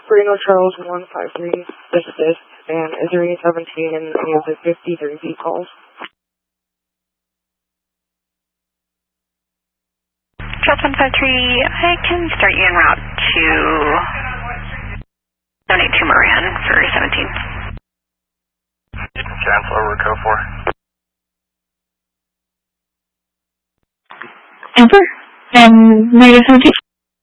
Reno Charles 153, this is this, and is there any 17 and any of the 53B calls? Charles 153, I can start you en route to donate to Moran for 17. Cancel over code 4. Amber, and negative 17.